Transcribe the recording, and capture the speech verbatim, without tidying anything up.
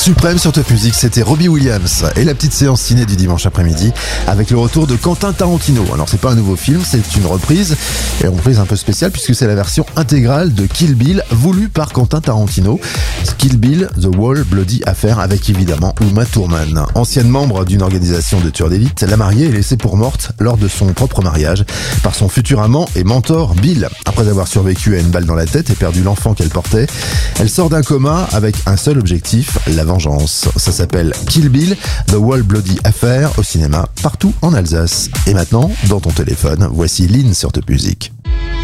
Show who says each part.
Speaker 1: Suprême sur Top Music, c'était Robbie Williams et la petite séance ciné du dimanche après-midi avec le retour de Quentin Tarantino. Alors c'est pas un nouveau film, c'est une reprise et une reprise un peu spéciale puisque c'est la version intégrale de Kill Bill voulue par Quentin Tarantino. Kill Bill, The Wall Bloody Affair avec évidemment Uma Thurman. Ancienne membre d'une organisation de tueurs d'élite, la mariée est laissée pour morte lors de son propre mariage par son futur amant et mentor Bill. Après avoir survécu à une balle dans la tête et perdu l'enfant qu'elle portait, elle sort d'un coma avec un seul objectif, la vengeance. Ça s'appelle Kill Bill, The Wall Bloody Affair au cinéma partout en Alsace. Et maintenant, dans ton téléphone, voici Lynn sur Top Music.